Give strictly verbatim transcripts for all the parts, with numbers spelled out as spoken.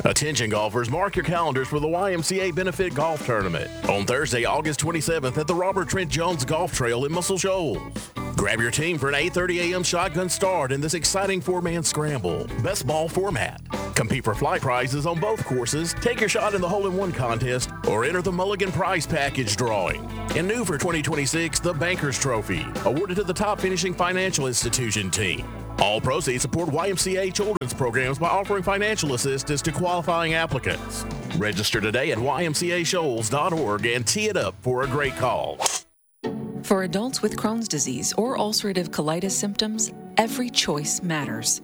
Attention golfers, mark your calendars for the Y M C A Benefit Golf Tournament on Thursday, August twenty-seventh at the Robert Trent Jones Golf Trail in Muscle Shoals. Grab your team for an eight thirty a.m. shotgun start in this exciting four-man scramble. Best ball format. Compete for fly prizes on both courses, take your shot in the hole-in-one contest, or enter the Mulligan Prize Package drawing. And new for twenty twenty-six, the Bankers Trophy, awarded to the top finishing financial institution team. All proceeds support Y M C A children's programs by offering financial assistance to qualifying applicants. Register today at Y M C A shoals dot org and tee it up for a great cause. For adults with Crohn's disease or ulcerative colitis symptoms, every choice matters.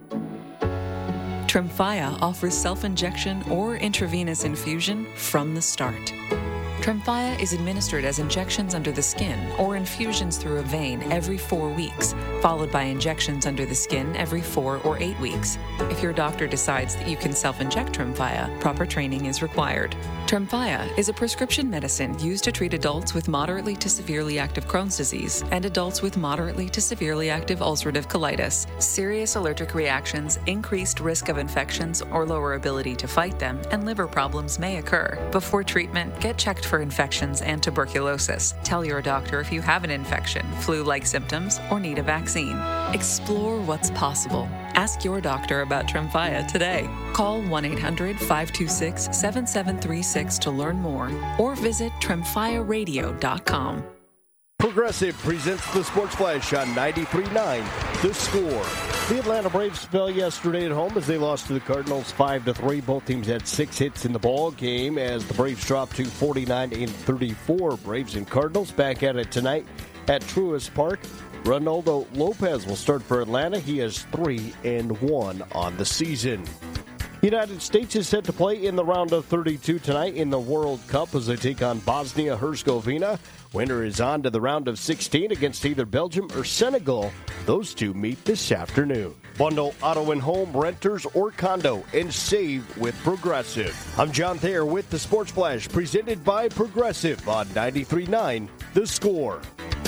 Tremfya offers self-injection or intravenous infusion from the start. Tremfya is administered as injections under the skin or infusions through a vein every four weeks, followed by injections under the skin every four or eight weeks. If your doctor decides that you can self-inject Tremfya, proper training is required. Tremfya is a prescription medicine used to treat adults with moderately to severely active Crohn's disease and adults with moderately to severely active ulcerative colitis. Serious allergic reactions, increased risk of infections or lower ability to fight them, and liver problems may occur. Before treatment, get checked for infections and tuberculosis. Tell your doctor if you have an infection, flu-like symptoms, or need a vaccine. Explore what's possible. Ask your doctor about Tremfya today. Call one eight hundred five two six seven seven three six to learn more or visit tremfya radio dot com. Progressive presents the Sports Flash on ninety-three point nine The Score. The Atlanta Braves fell yesterday at home as they lost to the Cardinals five to three. Both teams had six hits in the ball game as the Braves dropped to forty-nine and thirty-four. Braves and Cardinals back at it tonight at Truist Park. Ronaldo Lopez will start for Atlanta. He has three and one on the season. The United States is set to play in the round of thirty-two tonight in the World Cup as they take on Bosnia-Herzegovina. Winner is on to the round of sixteen against either Belgium or Senegal. Those two meet this afternoon. Bundle auto and home, renters, or condo, and save with Progressive. I'm John Thayer with the Sports Flash, presented by Progressive on ninety-three point nine The Score.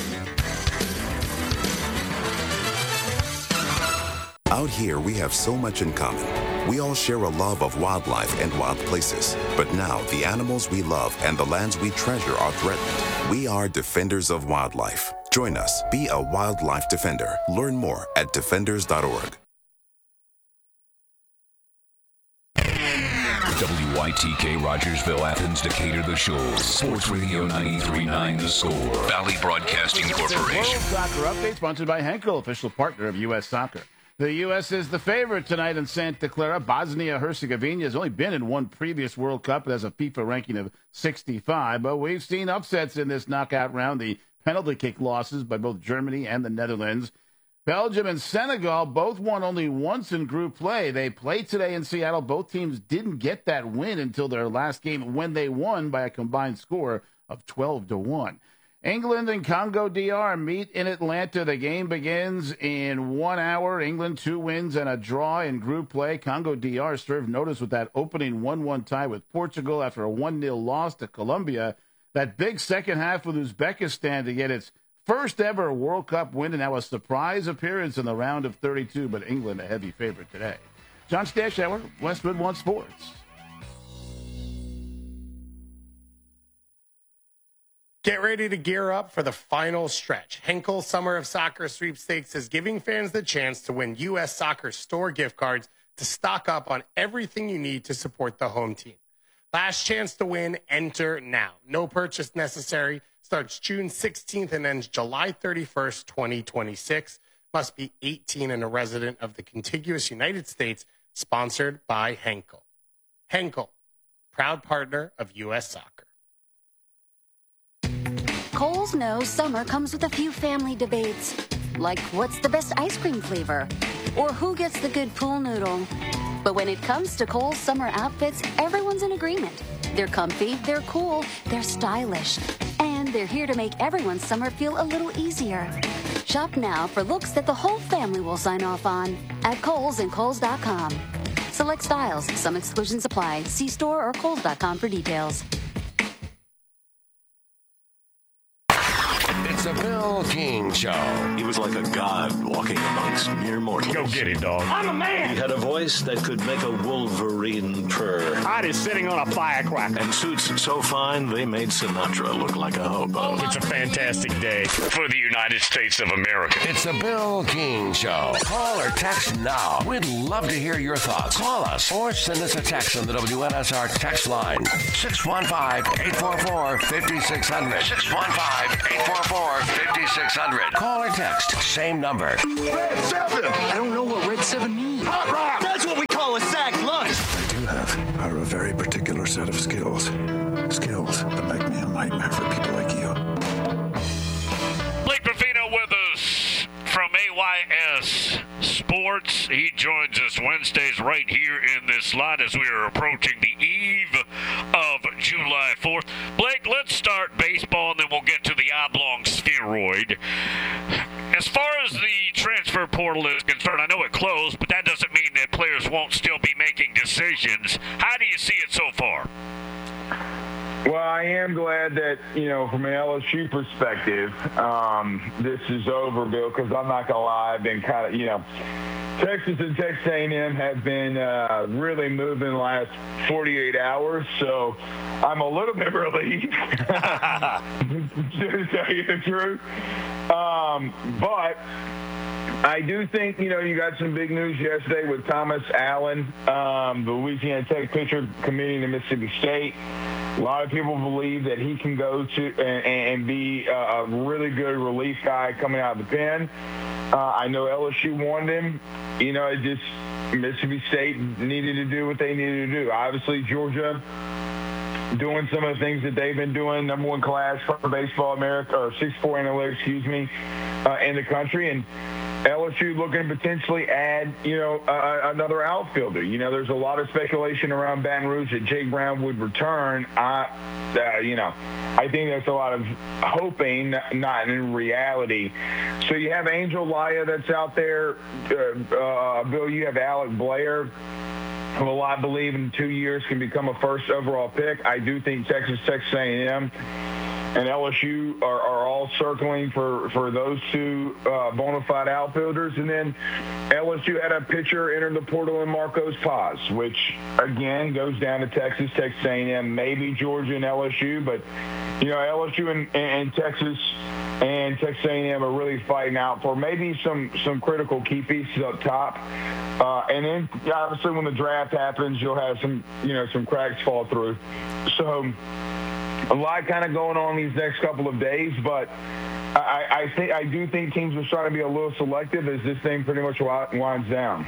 Out here, we have so much in common. We all share a love of wildlife and wild places. But now, the animals we love and the lands we treasure are threatened. We are Defenders of Wildlife. Join us. Be a wildlife defender. Learn more at defenders dot org. W Y T K Rogersville, Athens, Decatur, The Shoals. Sports Radio ninety-three point nine The Score. Valley Broadcasting Corporation. World Soccer Update sponsored by Henkel, official partner of U S Soccer. The U S is the favorite tonight in Santa Clara. Bosnia-Herzegovina has only been in one previous World Cup. It has a FIFA ranking of sixty-five, but we've seen upsets in this knockout round. The penalty kick losses by both Germany and the Netherlands. Belgium and Senegal both won only once in group play. They played today in Seattle. Both teams didn't get that win until their last game when they won by a combined score of twelve to one. England and Congo D R meet in Atlanta. The game begins in one hour. England, two wins and a draw in group play. Congo D R served notice with that opening one one tie with Portugal after a one nil loss to Colombia. That big second half with Uzbekistan to get its first ever World Cup win and now a surprise appearance in the round of thirty-two, but England a heavy favorite today. John Stashower, Westwood One Sports. Get ready to gear up for the final stretch. Henkel Summer of Soccer Sweepstakes is giving fans the chance to win U S Soccer store gift cards to stock up on everything you need to support the home team. Last chance to win, enter now. No purchase necessary. Starts June sixteenth and ends July thirty-first, twenty twenty-six. Must be eighteen and a resident of the contiguous United States. Sponsored by Henkel. Henkel, proud partner of U S Soccer. Kohl's knows summer comes with a few family debates, like what's the best ice cream flavor, or who gets the good pool noodle. But when it comes to Kohl's summer outfits, everyone's in agreement. They're comfy, they're cool, they're stylish, and they're here to make everyone's summer feel a little easier. Shop now for looks that the whole family will sign off on at Kohl's and Kohl's dot com. Select styles, some exclusions apply. See store or Kohl's dot com for details. It's a Bill Bill King Show. He was like a god walking amongst mere mortals. Go get it, dog. I'm a man. He had a voice that could make a wolverine purr. Hot is sitting on a firecracker. And suits so fine, they made Sinatra look like a hobo. It's a fantastic day for the United States of America. It's the Bill King Show. Call or text now. We'd love to hear your thoughts. Call us or send us a text on the W N S R text line. six one five, eight four four, five six zero zero. six one five, eight four four, five six zero zero. Call or text. Same number. Red seven! I don't know what Red seven means. Hot rock! That's what we call a sack lunch. I do have are a very particular set of skills. Skills that make me a nightmare for people like you. Blake Ruffino with us from A Y S Sports. He joins us Wednesdays right here in this slot as we are approaching the eve of July fourth. Blake, let's start baseball and then we'll get to the oblong spheroid. As far as the transfer portal is concerned, I know it closed, but that doesn't mean that players won't still be making decisions. How do you see it so far? Well, I am glad that, you know, from an L S U perspective, um, this is over, Bill, because I'm not going to lie, I've been kind of, you know, Texas and Texas A and M have been uh, really moving the last forty-eight hours, so I'm a little bit relieved, to tell you the truth. Um, but I do think, you know, you got some big news yesterday with Thomas Allen, um, the Louisiana Tech pitcher committing to Mississippi State. A lot of people believe that he can go to and, and be a really good relief guy coming out of the pen. Uh, I know L S U wanted him. You know, it just Mississippi State needed to do what they needed to do. Obviously, Georgia doing some of the things that they've been doing, number one class for baseball America, or six four analytics, excuse me, uh, in the country. And L S U looking to potentially add, you know, uh, another outfielder. You know, there's a lot of speculation around Baton Rouge that Jake Brown would return. I, uh, you know, I think that's a lot of hoping, not in reality. So you have Angel Laya that's out there. Uh, uh, Bill, you have Alec Blair, who a lot believe in two years can become a first overall pick. I do think Texas, Texas A and M and L S U are, are all circling for, for those two uh, bona fide outfielders. And then L S U had a pitcher enter the portal in Marcos Paz, which, again, goes down to Texas, Texas A and M, maybe Georgia and L S U. But, you know, L S U and, and Texas and Texas A and M are really fighting out for maybe some, some critical key pieces up top. Uh, and then, obviously, when the draft happens, you'll have some, you know, some cracks fall through. So a lot kind of going on these next couple of days, but I, I think I do think teams are starting to be a little selective as this thing pretty much winds down.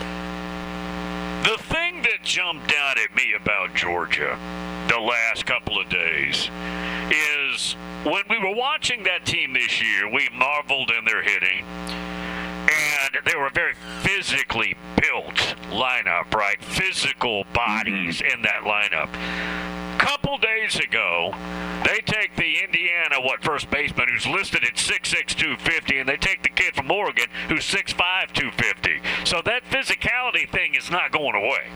The thing that jumped out at me about Georgia the last couple of days is when we were watching that team this year, we marveled in their hitting. And they were a very physically built lineup, right? Physical bodies in that lineup. Couple days ago, they take the Indiana, what, first baseman, who's listed at six six, two fifty, and they take the kid from Oregon, who's six five, two fifty. So that physicality thing is not going away.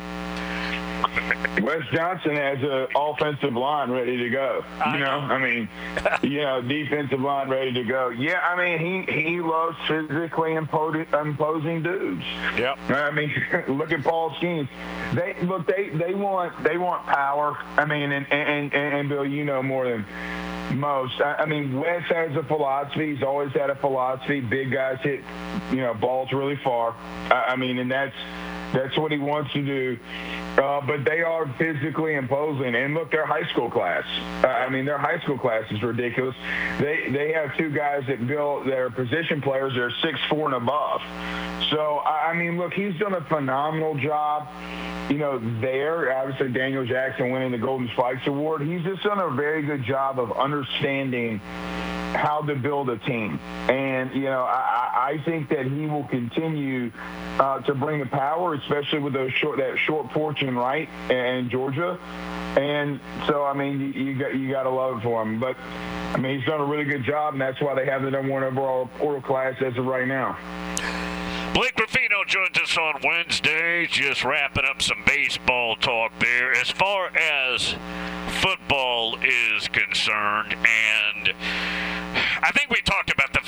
Wes Johnson has an offensive line ready to go. You know, I mean, you know, defensive line ready to go. Yeah, I mean, he, he loves physically imposing, imposing dudes. Yep. I mean, look at Paul Skeens. They look, they, they want they want power. I mean, and and, and, and Bill, you know more than most. I, I mean, Wes has a philosophy. He's always had a philosophy. Big guys hit, you know, balls really far. I, I mean, and that's that's what he wants to do. Uh, but they are physically imposing. And look, their high school class. Uh, I mean, their high school class is ridiculous. They they have two guys that build their position players. They're six four and above. So, I mean, look, he's done a phenomenal job, you know, there. Obviously, Daniel Jackson winning the Golden Spikes Award. He's just done a very good job of understanding how to build a team. And, you know, I, I think that he will continue uh, to bring the power, especially with those short, that short porch and right in Georgia. And so, I mean, you, you got you got to love it for him. But, I mean, he's done a really good job, and that's why they have the number one overall portal class as of right now. Blake Ruffino joins us on Wednesday, just wrapping up some baseball talk there. As far as football is concerned, and I think we talked about the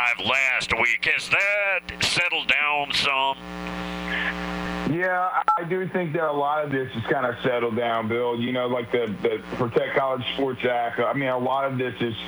five last week. Has that settled down some? Yeah, I do think that a lot of this is kind of settled down, Bill. You know, like the, the Protect College Sports Act. I mean, a lot of this is,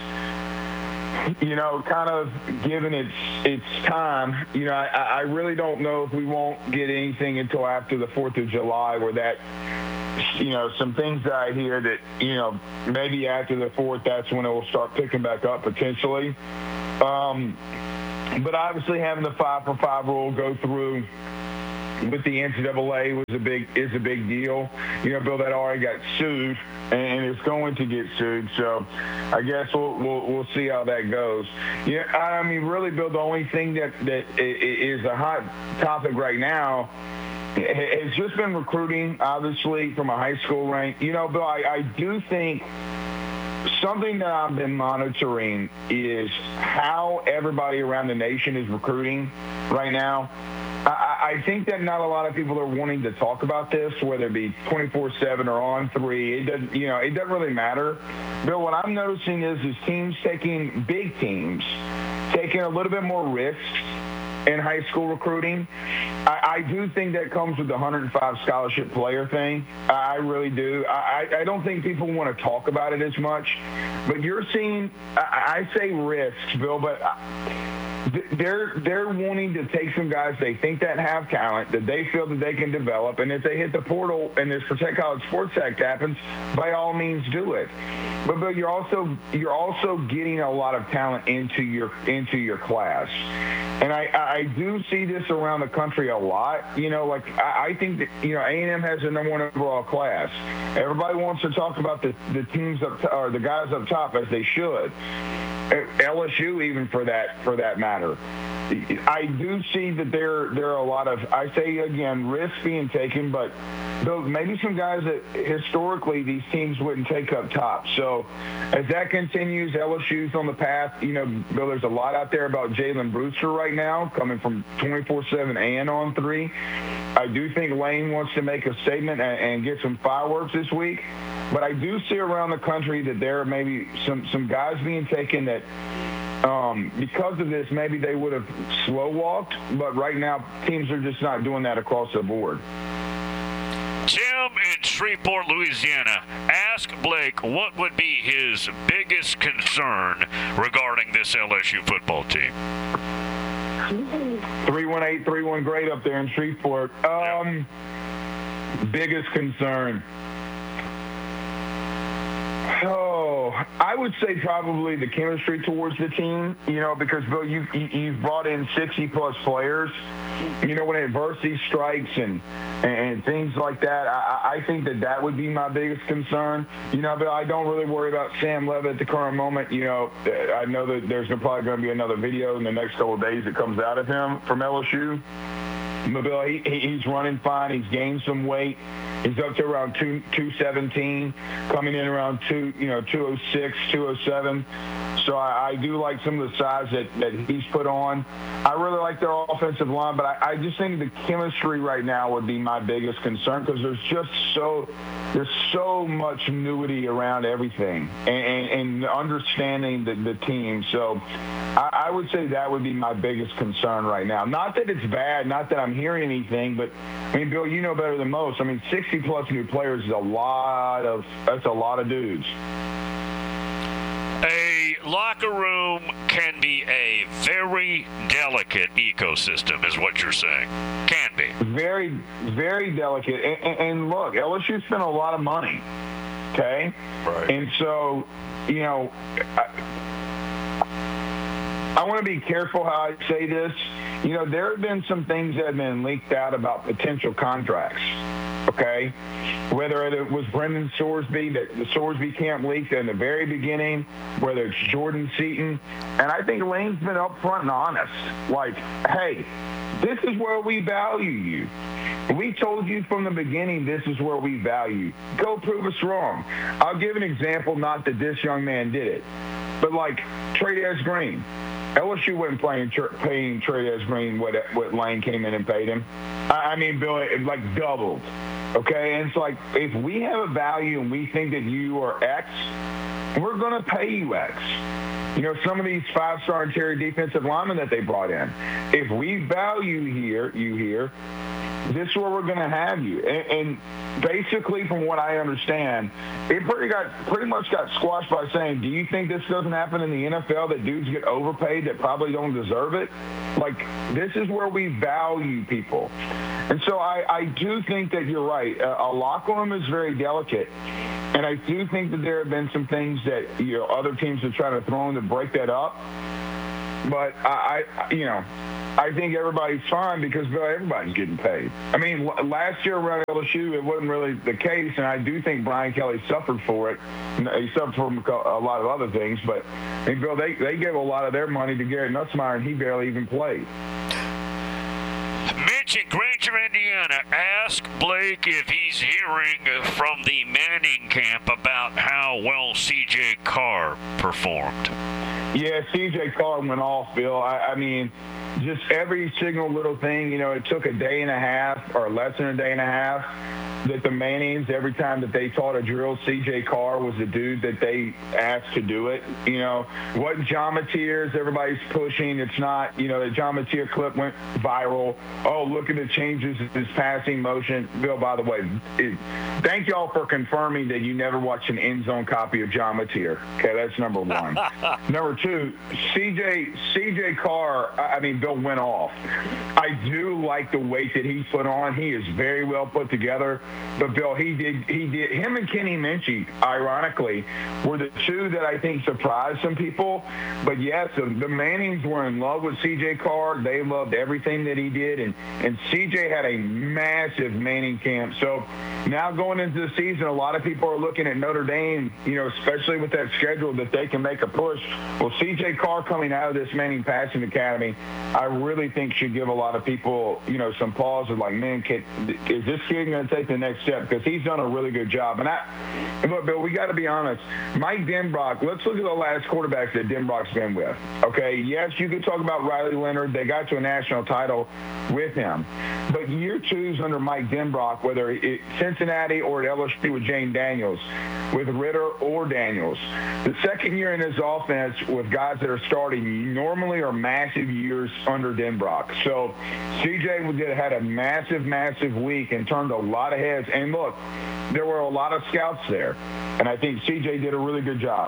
you know, kind of given its its time. You know, I, I really don't know if we won't get anything until after the fourth of July where that, you know, some things that I hear that, you know, maybe after the fourth, that's when it will start picking back up potentially. Um, but obviously having the five for five rule go through with the N C double A was a big is a big deal. You know, Bill, that already got sued and is going to get sued. So I guess we'll we'll, we'll see how that goes. Yeah, I mean, really, Bill, the only thing that that is a hot topic right now has just been recruiting, obviously, from a high school rank. You know, Bill, I, I do think something that I've been monitoring is how everybody around the nation is recruiting right now. I, I think that not a lot of people are wanting to talk about this, whether it be twenty-four seven or on three. It doesn't, you know, it doesn't really matter. Bill, what I'm noticing is is teams taking, big teams, taking a little bit more risks in high school recruiting. I, I do think that comes with the one hundred five scholarship player thing. I really do. I, I don't think people want to talk about it as much. But you're seeing, I, I say risks, Bill, but they're they're wanting to take some guys they think that have talent, that they feel that they can develop, and if they hit the portal and this Protect College Sports Act happens, by all means do it. But but you're also you're also getting a lot of talent into your into your class. And I, I do see this around the country a lot. You know, like I, I think that, you know, A and M has the number one overall class. Everybody wants to talk about the, the teams up to, or the guys up top, as they should. L S U, even for that for that matter. I do see that there there are a lot of, I say again, risks being taken, but those, maybe some guys that historically these teams wouldn't take up top. So as that continues, L S U's on the path. You know, Bill, there's a lot out there about Jalen Brewster right now, coming from twenty-four seven and on three. I do think Lane wants to make a statement and, and get some fireworks this week. But I do see around the country that there are maybe some, some guys being taken that, um, because of this, maybe they would have slow walked. But right now, teams are just not doing that across the board. Tim in Shreveport, Louisiana. Ask Blake what would be his biggest concern regarding this L S U football team. three one eight three one great up there in Shreveport. Um, yeah. Biggest concern. Oh, I would say probably the chemistry towards the team, you know, because, Bill, you, you, you've brought in sixty-plus players. You know, when adversity strikes and, and things like that, I, I think that that would be my biggest concern. You know, Bill, I don't really worry about Sam Levitt at the current moment. You know, I know that there's probably going to be another video in the next couple of days that comes out of him from L S U. But, Bill, he, he's running fine. He's gained some weight. He's up to around two two seventeen, coming in around two, you know, two oh six, two oh seven. So I, I do like some of the size that, that he's put on. I really like their offensive line, but I, I just think the chemistry right now would be my biggest concern, because there's just so there's so much nudity around everything and, and, and understanding the, the team. So I, I would say that would be my biggest concern right now. Not that it's bad, not that I'm hearing anything, but I mean, Bill, you know better than most. I mean, sixty plus new players is a lot of that's a lot of dudes. A locker room can be a very delicate ecosystem, is what you're saying. Can be. Very, very delicate. And, and, and look, L S U spent a lot of money, okay? Right. And so, you know, I, I want to be careful how I say this. You know, there have been some things that have been leaked out about potential contracts, okay? Whether it was Brendan Sorsby, that the Sorsby camp leaked in the very beginning, whether it's Jordan Seaton. And I think Lane's been upfront and honest. Like, hey, this is where we value you. We told you from the beginning this is where we value. Go prove us wrong. I'll give an example, not that this young man did it, but like Trey Green. L S U wasn't playing, paying Trey Green what, what Lane came in and paid him. I, I mean, Bill, it like doubled. Okay, and it's like, if we have a value and we think that you are X, we're going to pay you X. You know, some of these five-star interior defensive linemen that they brought in, if we value here, you here, this is where we're going to have you. And, and basically, from what I understand, it pretty got pretty much got squashed by saying, do you think this doesn't happen in the N F L, that dudes get overpaid that probably don't deserve it? Like, this is where we value people. And so I, I do think that you're right. Uh, a locker room is very delicate. And I do think that there have been some things that, you know, other teams are trying to throw in to break that up. But I, I you know, I think everybody's fine because everybody's getting paid. I mean, last year around L S U, it wasn't really the case, and I do think Brian Kelly suffered for it. He suffered from a lot of other things, but I mean, Bill, they, they gave a lot of their money to Garrett Nussmeier, and he barely even played. Mitch in Granger, Indiana, ask Blake if he's hearing from the Manning camp about how well C J Carr performed. Yeah, C J Carr went off, Bill. I, I mean, just every single little thing, you know, it took a day and a half or less than a day and a half that the Mannings, every time that they taught a drill, C J Carr was the dude that they asked to do it. You know, what John Mateers, everybody's pushing. It's not, you know, the John Mateer clip went viral. Oh, look at the changes in his passing motion. Bill, by the way, it, thank y'all for confirming that you never watched an end zone copy of John Mateer. Okay, that's number one. Number two, C J C J Carr, I mean, Bill went off. I do like the weight that he put on. He is very well put together. But, Bill, he did, he did, him and Kenny Minchie, ironically, were the two that I think surprised some people. But, yes, the, the Mannings were in love with C J Carr. They loved everything that he did. And, and C J had a massive Manning camp. So now going into the season, a lot of people are looking at Notre Dame, you know, especially with that schedule, that they can make a push. Well, C J Carr coming out of this Manning Passing Academy, I really think should give a lot of people, you know, some pause of like, man, can, is this kid going to take the next step? Because he's done a really good job. And I, look, Bill, we got to be honest. Mike Denbrock, let's look at the last quarterbacks that Denbrock's been with. Okay, yes, you could talk about Riley Leonard. They got to a national title with him. But year two's under Mike Denbrock, whether it's Cincinnati or at L S U with Jane Daniels, with Ritter or Daniels. The second year in his offense with guys that are starting normally are massive years under Denbrock. So C J had a massive, massive week and turned a lot of heads. And look, there were a lot of scouts there. And I think C J did a really good job.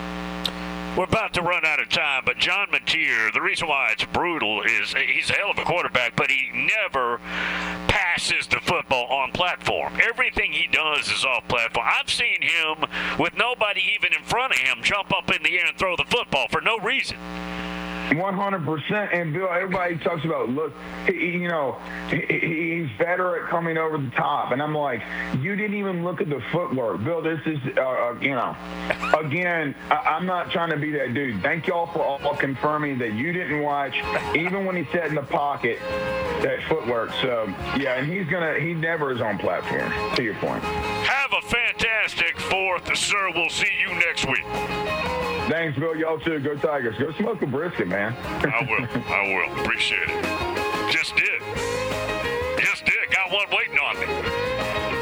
We're about to run out of time, but John Mateer, the reason why it's brutal is he's a hell of a quarterback, but he never passes the football on platform. Everything he does is off platform. I've seen him with nobody even in front of him jump up in the air and throw the football for no reason. one hundred percent. And, Bill, everybody talks about, look, he, you know, he, he's better at coming over the top. And I'm like, you didn't even look at the footwork. Bill, this is, uh, you know, again, I, I'm not trying to be that dude. Thank y'all for all confirming that you didn't watch, even when he sat in the pocket, that footwork. So, yeah, and he's going to, he never is on platform, to your point. Have a fantastic fourth, sir. We'll see you next week. Thanks, Bill. Y'all too. Go Tigers. Go smoke a brisket, man. I will. I will. Appreciate it. Just did.